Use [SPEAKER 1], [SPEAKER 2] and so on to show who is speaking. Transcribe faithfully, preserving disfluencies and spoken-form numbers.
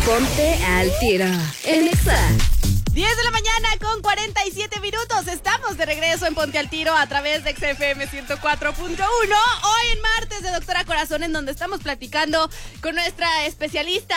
[SPEAKER 1] Ponte al tiro en Exa.
[SPEAKER 2] diez de la mañana con cuarenta y siete minutos. Estamos de regreso en Ponte al Tiro a través de X F M ciento cuatro punto uno. Hoy en martes de Doctora Corazón, en donde estamos platicando con nuestra especialista